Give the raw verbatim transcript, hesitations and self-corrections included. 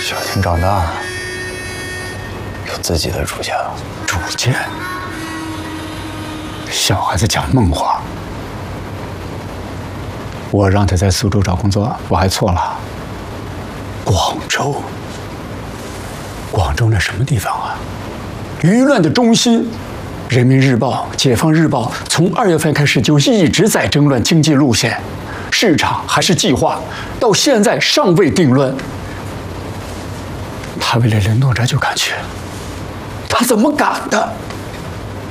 小婷长大了，有自己的主见了。 主见？小孩子讲梦话。我让他在苏州找工作，我还错了。广州，广州那什么地方啊？舆论的中心。人民日报、解放日报从二月份开始就一直在争论经济路线、市场还是计划，到现在尚未定论。他为了任诺哲就敢去，他怎么敢的？